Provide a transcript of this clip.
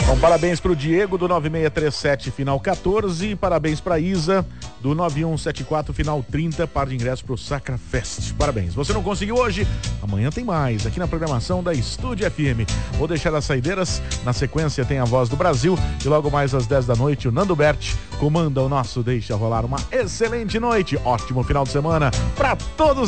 Bom, parabéns pro Diego do 9637 final 14, parabéns pra Isa do 9174 final 30, par de ingressos pro Sacra Fest. Parabéns. Você não conseguiu hoje? Amanhã tem mais aqui na programação da Estúdio FM. Vou deixar as saideiras, na sequência tem a Voz do Brasil e logo mais às 10 da noite o Nando Berti comanda o nosso Deixa Rolar. Uma excelente noite, ótimo final de semana pra todos.